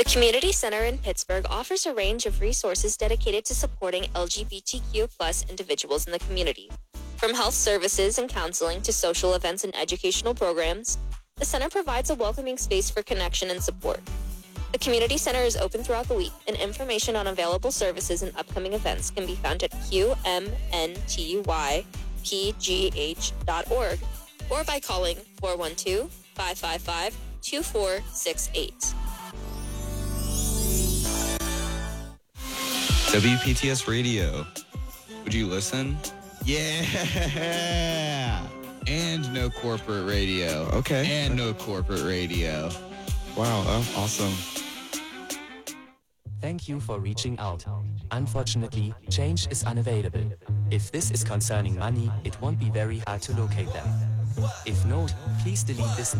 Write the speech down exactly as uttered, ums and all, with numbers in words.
The Community Center in Pittsburgh offers a range of resources dedicated to supporting L G B T Q plus individuals in the community. From health services and counseling to social events and educational programs, the center provides a welcoming space for connection and support. The Community Center is open throughout the week, and information on available services and upcoming events can be found at q m n t y p g h dot org or by calling four one two, five five five, two four six eight. W P T S Radio. Would you listen? Yeah. And no corporate radio. Okay. And no corporate radio. Wow, oh, awesome. Thank you for reaching out. Unfortunately, change is unavailable. If this is concerning money, it won't be very hard to locate them. If not, please delete this